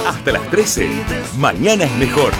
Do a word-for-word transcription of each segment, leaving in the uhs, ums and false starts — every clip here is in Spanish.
Hasta las trece. Mañana es mejor.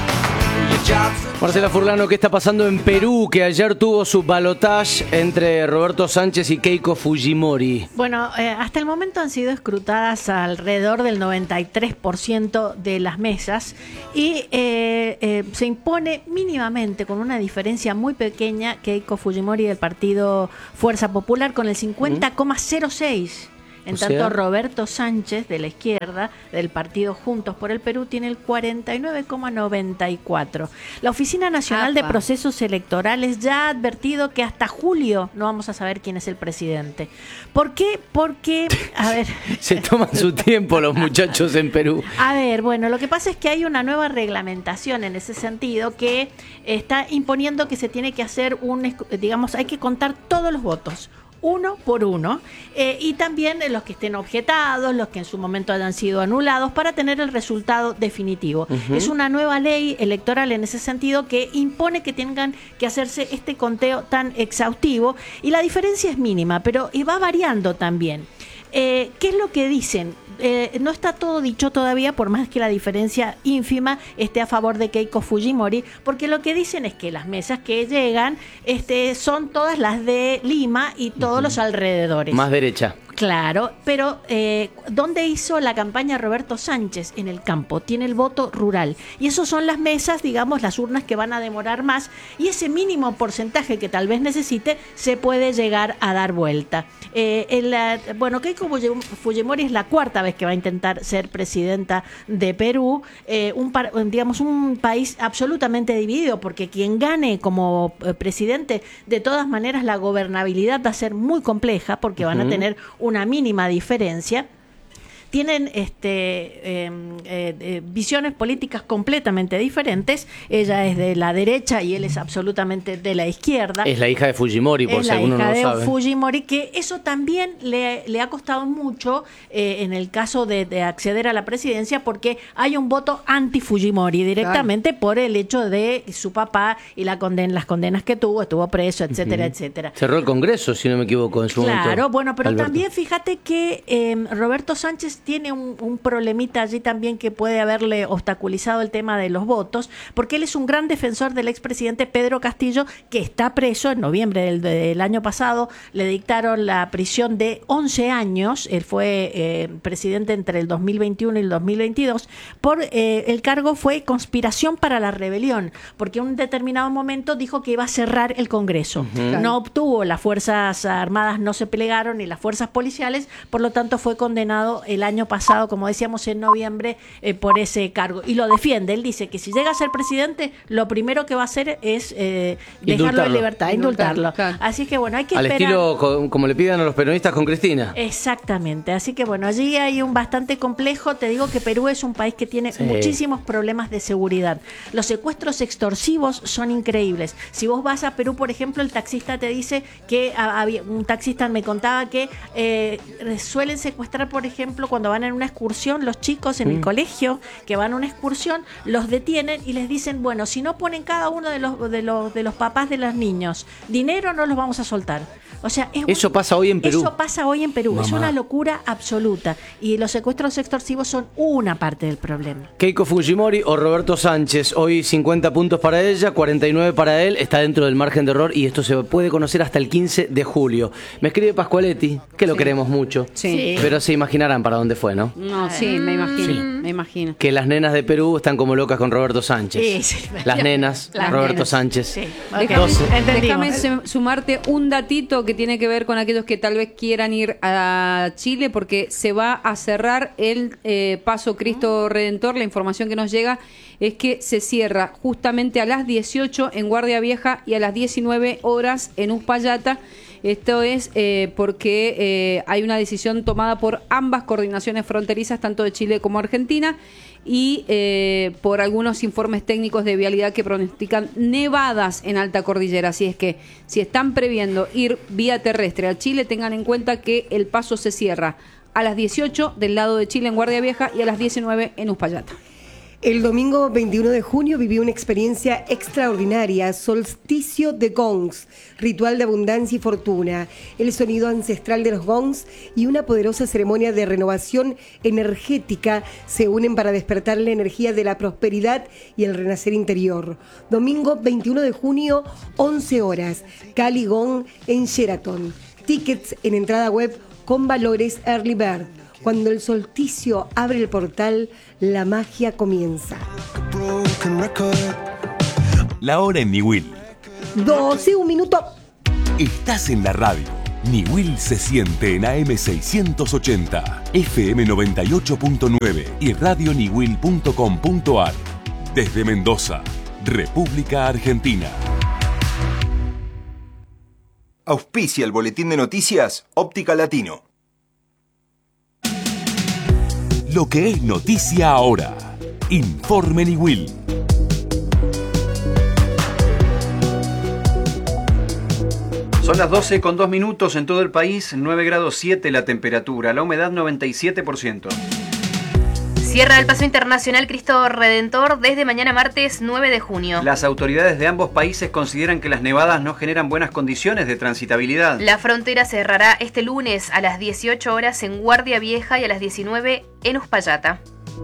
Marcela Furlano, ¿qué está pasando en Perú? Que ayer tuvo su balotaje entre Roberto Sánchez y Keiko Fujimori. Bueno, eh, hasta el momento han sido escrutadas alrededor del noventa y tres por ciento de las mesas y eh, eh, se impone mínimamente, con una diferencia muy pequeña, Keiko Fujimori del partido Fuerza Popular con el cincuenta coma cero seis. En O tanto, sea, Roberto Sánchez, de la izquierda, del partido Juntos por el Perú, tiene el cuarenta y nueve coma noventa y cuatro. La Oficina Nacional Apa. de Procesos Electorales ya ha advertido que hasta julio no vamos a saber quién es el presidente. ¿Por qué? Porque, a ver... Se toman su tiempo los muchachos en Perú. A ver, bueno, lo que pasa es que hay una nueva reglamentación en ese sentido que está imponiendo que se tiene que hacer un, digamos, hay que contar todos los votos, uno por uno, eh, y también los que estén objetados, los que en su momento hayan sido anulados, para tener el resultado definitivo. Uh-huh. Es una nueva ley electoral en ese sentido que impone que tengan que hacerse este conteo tan exhaustivo, y la diferencia es mínima, pero y va variando también. Eh, ¿Qué es lo que dicen? Eh, no está todo dicho todavía, por más que la diferencia ínfima esté a favor de Keiko Fujimori, porque lo que dicen es que las mesas que llegan este, son todas las de Lima y todos uh-huh. los alrededores. Más derecha. Claro, pero eh, ¿dónde hizo la campaña Roberto Sánchez? En el campo, tiene el voto rural. Y esos son las mesas, digamos, las urnas que van a demorar más, y ese mínimo porcentaje que tal vez necesite se puede llegar a dar vuelta. Eh, en la, bueno, Keiko Fujimori es la cuarta vez que va a intentar ser presidenta de Perú, eh, un, digamos, un país absolutamente dividido, porque quien gane como presidente, de todas maneras la gobernabilidad va a ser muy compleja, porque van uh-huh. a tener un una mínima diferencia. Tienen este, eh, eh, visiones políticas completamente diferentes. Ella es de la derecha y él es absolutamente de la izquierda. Es la hija de Fujimori, por si alguno no lo sabe. Es la hija de Fujimori, que eso también le, le ha costado mucho eh, en el caso de, de acceder a la presidencia, porque hay un voto anti-Fujimori directamente, claro, por el hecho de su papá y la conden las condenas que tuvo, estuvo preso, etcétera, uh-huh. etcétera. Cerró el Congreso, si no me equivoco, en su claro, momento. Claro, bueno, pero Alberto. También fíjate que eh, Roberto Sánchez tiene un, un problemita allí también que puede haberle obstaculizado el tema de los votos, porque él es un gran defensor del expresidente Pedro Castillo, que está preso. En noviembre del, del año pasado le dictaron la prisión de once años. Él fue eh, presidente entre el dos mil veintiuno y el dos mil veintidós. Por eh, el cargo fue conspiración para la rebelión, porque en un determinado momento dijo que iba a cerrar el Congreso. Uh-huh. No obtuvo, las Fuerzas Armadas no se plegaron, ni las fuerzas policiales, por lo tanto fue condenado el año pasado, como decíamos, en noviembre, eh, por ese cargo. Y lo defiende. Él dice que si llega a ser presidente, lo primero que va a hacer es eh, dejarlo en libertad, indultarlo. indultarlo. Claro. Así que bueno, hay que Al esperar. estilo co- como le pidan a los peronistas con Cristina. Exactamente. Así que bueno, allí hay un bastante complejo. Te digo que Perú es un país que tiene sí. muchísimos problemas de seguridad. Los secuestros extorsivos son increíbles. Si vos vas a Perú, por ejemplo, el taxista te dice que había, un taxista me contaba que eh, suelen secuestrar, por ejemplo, cuando van en una excursión, los chicos en mm. el colegio que van a una excursión, los detienen y les dicen, bueno, si no ponen cada uno de los de los de los papás de los niños dinero, no los vamos a soltar. O sea, es eso un, pasa hoy en Perú. Eso pasa hoy en Perú. Mamá. Es una locura absoluta. Y los secuestros extorsivos son una parte del problema. Keiko Fujimori o Roberto Sánchez, hoy cincuenta puntos para ella, cuarenta y nueve para él, está dentro del margen de error y esto se puede conocer hasta el quince de julio. Me escribe Pascualetti, que lo sí. queremos mucho, sí. pero se imaginarán para dónde fue, ¿no? No, sí, me imagino, sí. me imagino. Que las nenas de Perú están como locas con Roberto Sánchez. Sí, sí. Las nenas, las Roberto nenas. Sánchez. Sí. Okay. Déjame, déjame sumarte un datito que tiene que ver con aquellos que tal vez quieran ir a Chile, porque se va a cerrar el eh, Paso Cristo Redentor. La información que nos llega es que se cierra justamente a las dieciocho en Guardia Vieja y a las diecinueve horas en Uspallata. Esto es eh, porque eh, hay una decisión tomada por ambas coordinaciones fronterizas, tanto de Chile como Argentina, y eh, por algunos informes técnicos de vialidad que pronostican nevadas en alta cordillera. Así es que si están previendo ir vía terrestre a Chile, tengan en cuenta que el paso se cierra a las dieciocho del lado de Chile en Guardia Vieja y a las diecinueve en Uspallata. El domingo veintiuno de junio viví una experiencia extraordinaria, solsticio de gongs, ritual de abundancia y fortuna, el sonido ancestral de los gongs y una poderosa ceremonia de renovación energética se unen para despertar la energía de la prosperidad y el renacer interior. Domingo veintiuno de junio, once horas, Cali Gong en Sheraton. Tickets en entrada web con valores Early Bird. Cuando el solsticio abre el portal, la magia comienza. La hora en Niwil. doce, un minuto. Estás en la radio. Niwil se siente en A M seiscientos ochenta, F M noventa y ocho punto nueve y radio niwil punto com punto a r. Desde Mendoza, República Argentina. Auspicia el boletín de noticias Óptica Latino. Lo que es noticia ahora. Informe Niwil. Son las doce con dos minutos en todo el país, nueve grados siete la temperatura, la humedad noventa y siete por ciento. Cierra el Paso Internacional Cristo Redentor desde mañana martes nueve de junio. Las autoridades de ambos países consideran que las nevadas no generan buenas condiciones de transitabilidad. La frontera cerrará este lunes a las dieciocho horas en Guardia Vieja y a las diecinueve en Uspallata.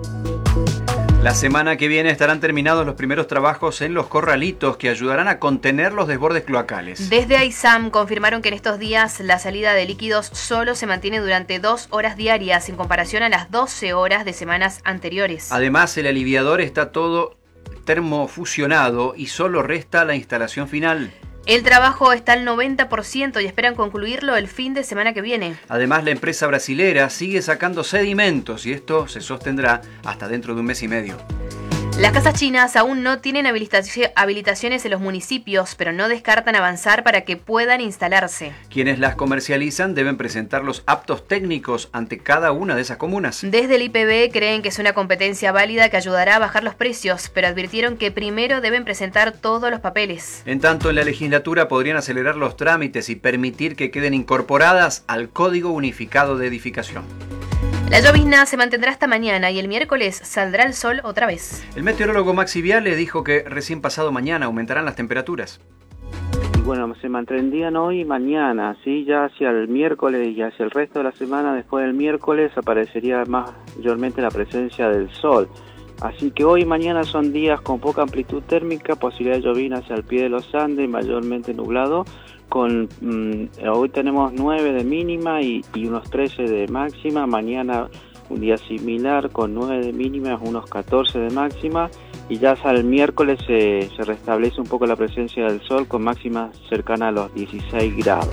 La semana que viene estarán terminados los primeros trabajos en los corralitos que ayudarán a contener los desbordes cloacales. Desde AISAM confirmaron que en estos días la salida de líquidos solo se mantiene durante dos horas diarias en comparación a las doce horas de semanas anteriores. Además, el aliviador está todo termofusionado y solo resta la instalación final. El trabajo está al noventa por ciento y esperan concluirlo el fin de semana que viene. Además, la empresa brasilera sigue sacando sedimentos y esto se sostendrá hasta dentro de un mes y medio. Las casas chinas aún no tienen habilitaciones en los municipios, pero no descartan avanzar para que puedan instalarse. Quienes las comercializan deben presentar los aptos técnicos ante cada una de esas comunas. Desde el I P B creen que es una competencia válida que ayudará a bajar los precios, pero advirtieron que primero deben presentar todos los papeles. En tanto, en la legislatura podrían acelerar los trámites y permitir que queden incorporadas al Código Unificado de Edificación. La llovizna se mantendrá hasta mañana y el miércoles saldrá el sol otra vez. El meteorólogo Maxi Viale dijo que recién pasado mañana aumentarán las temperaturas. Y bueno, se mantendrían hoy y mañana, ¿sí? Ya hacia el miércoles y hacia el resto de la semana, después del miércoles, aparecería más mayormente la presencia del sol. Así que hoy y mañana son días con poca amplitud térmica, posibilidad de llovizna hacia el pie de los Andes, mayormente nublado. Con mmm, hoy tenemos nueve de mínima y, y unos trece de máxima. Mañana un día similar con nueve de mínima, unos catorce de máxima. Y ya hasta el miércoles se, se restablece un poco la presencia del sol con máxima cercana a los dieciséis grados.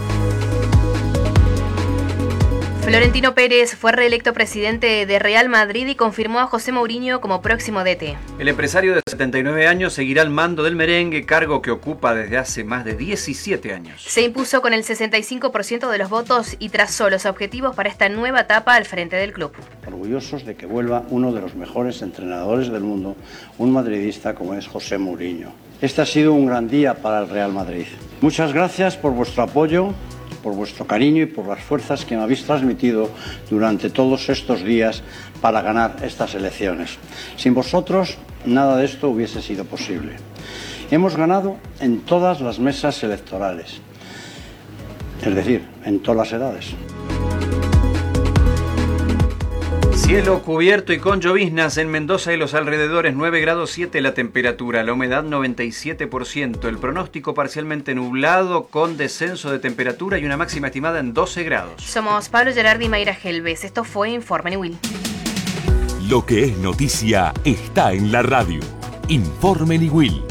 Florentino Pérez fue reelecto presidente de Real Madrid y confirmó a José Mourinho como próximo D T. El empresario de setenta y nueve años seguirá al mando del merengue, cargo que ocupa desde hace más de diecisiete años. Se impuso con el sesenta y cinco por ciento de los votos y trazó los objetivos para esta nueva etapa al frente del club. Orgullosos de que vuelva uno de los mejores entrenadores del mundo, un madridista como es José Mourinho. Este ha sido un gran día para el Real Madrid. Muchas gracias por vuestro apoyo, por vuestro cariño y por las fuerzas que me habéis transmitido durante todos estos días para ganar estas elecciones. Sin vosotros, nada de esto hubiese sido posible. Hemos ganado en todas las mesas electorales, es decir, en todas las edades. Cielo cubierto y con lloviznas en Mendoza y los alrededores, nueve grados siete la temperatura, la humedad noventa y siete por ciento, el pronóstico parcialmente nublado con descenso de temperatura y una máxima estimada en doce grados. Somos Pablo Gerardi y Mayra Helves, esto fue Informe Niwil. Lo que es noticia está en la radio. Informe Niwil.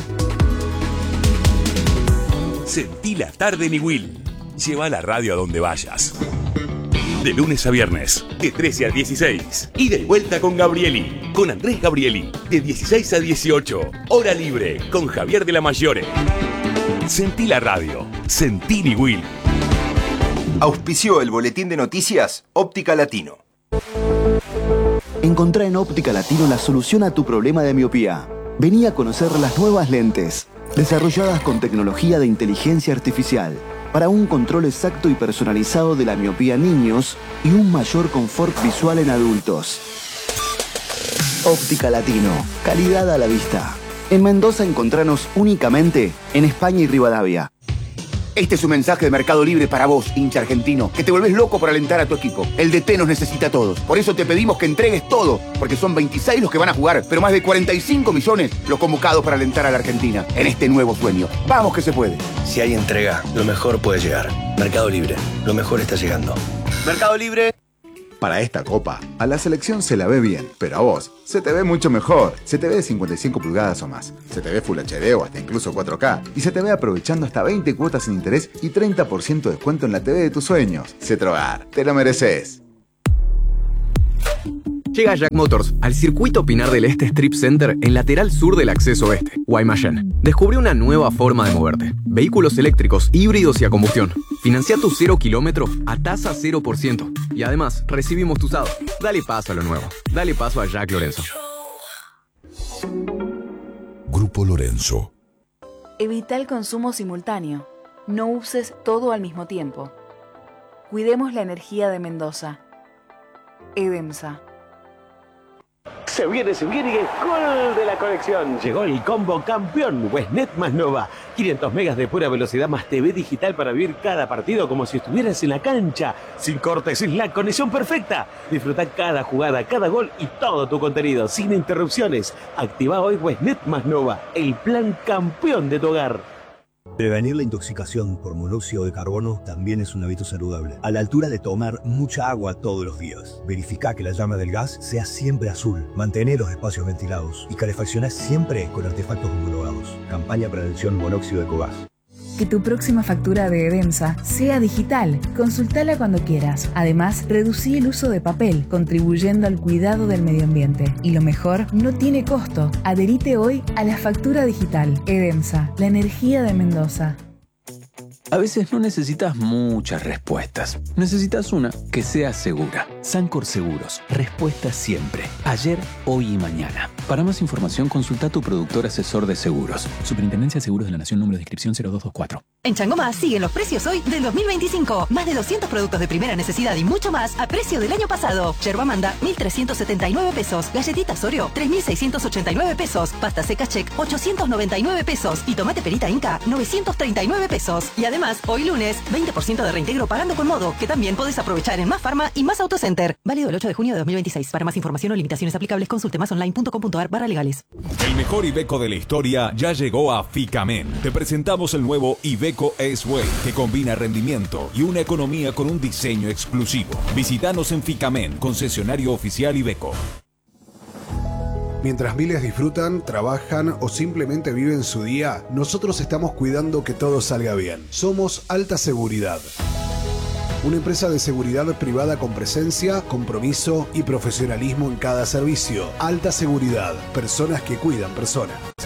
Sentí la tarde Niwil. Lleva la radio a donde vayas. De lunes a viernes, de trece a dieciséis. Y de vuelta con Gabrieli, con Andrés Gabrieli, de dieciséis a dieciocho. Hora libre, con Javier de la Mayore. Sentí la radio, sentí Niwil. Auspició el boletín de noticias Óptica Latino. Encontrá en Óptica Latino la solución a tu problema de miopía. Vení a conocer las nuevas lentes, desarrolladas con tecnología de inteligencia artificial, para un control exacto y personalizado de la miopía en niños y un mayor confort visual en adultos. Óptica Latino, calidad a la vista. En Mendoza encontranos únicamente en España y Rivadavia. Este es un mensaje de Mercado Libre para vos, hincha argentino, que te volvés loco por alentar a tu equipo. El D T nos necesita a todos. Por eso te pedimos que entregues todo, porque son veintiséis los que van a jugar, pero más de cuarenta y cinco millones los convocados para alentar a la Argentina en este nuevo sueño. ¡Vamos que se puede! Si hay entrega, lo mejor puede llegar. Mercado Libre, lo mejor está llegando. Mercado Libre. Para esta copa, a la selección se la ve bien, pero a vos se te ve mucho mejor. Se te ve de cincuenta y cinco pulgadas o más. Se te ve Full H D o hasta incluso cuatro K. Y se te ve aprovechando hasta veinte cuotas sin interés y treinta por ciento de descuento en la T V de tus sueños. Cetrogar, te lo mereces. Llega Jack Motors al circuito Pinar del Este Strip Center en lateral sur del acceso oeste, Guaymallén. Descubre una nueva forma de moverte. Vehículos eléctricos, híbridos y a combustión. Financia tu cero kilómetro a tasa cero por ciento. Y además, recibimos tu usado. Dale paso a lo nuevo. Dale paso a Jack Lorenzo. Grupo Lorenzo. Evita el consumo simultáneo. No uses todo al mismo tiempo. Cuidemos la energía de Mendoza. Edemsa. Se viene, se viene y es gol de la conexión. Llegó el combo campeón, Westnet más Nova. quinientos megas de pura velocidad más T V digital para vivir cada partido como si estuvieras en la cancha. Sin cortes, es la conexión perfecta. Disfruta cada jugada, cada gol y todo tu contenido, sin interrupciones. Activa hoy Westnet más Nova, el plan campeón de tu hogar. Prevenir la intoxicación por monóxido de carbono también es un hábito saludable. A la altura de tomar mucha agua todos los días. Verifica que la llama del gas sea siempre azul. Mantener los espacios ventilados. Y calefaccionar siempre con artefactos homologados. Campaña Prevención Monóxido de Cogas. Que tu próxima factura de Edemsa sea digital. Consultala cuando quieras. Además, reducí el uso de papel, contribuyendo al cuidado del medio ambiente. Y lo mejor, no tiene costo. Adherite hoy a la factura digital. Edemsa, la energía de Mendoza. A veces no necesitas muchas respuestas. Necesitas una que sea segura. Sancor Seguros. Respuesta siempre. Ayer, hoy y mañana. Para más información, consulta a tu productor asesor de seguros. Superintendencia de Seguros de la Nación, número de inscripción cero dos dos cuatro. En Chango Más siguen los precios hoy del dos mil veinticinco. Más de doscientos productos de primera necesidad y mucho más a precio del año pasado. Yerba Manda, mil trescientos setenta y nueve pesos. Galletitas Oreo, tres mil seiscientos ochenta y nueve pesos. Pasta seca Check, ochocientos noventa y nueve pesos. Y tomate Perita Inca, novecientos treinta y nueve pesos. Y además, hoy lunes, veinte por ciento de reintegro pagando con Modo, que también podés aprovechar en Más Farma y Más Autocenter. Válido el ocho de junio de dos mil veintiséis. Para más información o limitaciones aplicables, consulte masonline punto com punto ar barra legales. El mejor Iveco de la historia ya llegó a Ficamen. Te presentamos el nuevo Iveco S-Way, que combina rendimiento y una economía con un diseño exclusivo. Visítanos en Ficamen, concesionario oficial Iveco. Mientras miles disfrutan, trabajan o simplemente viven su día, nosotros estamos cuidando que todo salga bien. Somos Alta Seguridad. Una empresa de seguridad privada con presencia, compromiso y profesionalismo en cada servicio. Alta Seguridad. Personas que cuidan personas.